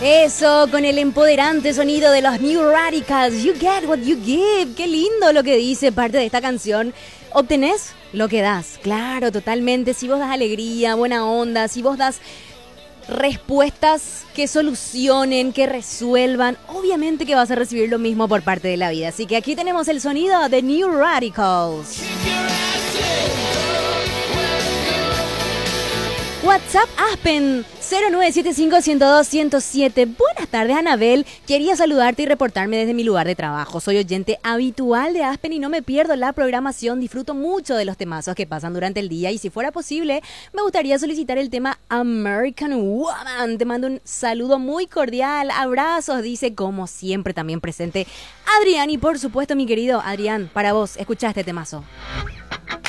Eso, con el empoderante sonido de los New Radicals. You get what you give. Qué lindo lo que dice parte de esta canción. Obtenés lo que das. Claro, totalmente. Si vos das alegría, buena onda, si vos das respuestas que solucionen, que resuelvan, obviamente que vas a recibir lo mismo por parte de la vida. Así que aquí tenemos el sonido de New Radicals. WhatsApp Aspen 0975-102-107. Buenas tardes, Anabel. Quería saludarte y reportarme desde mi lugar de trabajo. Soy oyente habitual de Aspen y no me pierdo la programación. Disfruto mucho de los temazos que pasan durante el día y si fuera posible, me gustaría solicitar el tema American Woman. Te mando un saludo muy cordial. Abrazos, dice como siempre también presente Adrián. Y por supuesto, mi querido Adrián, para vos, escuchá este temazo.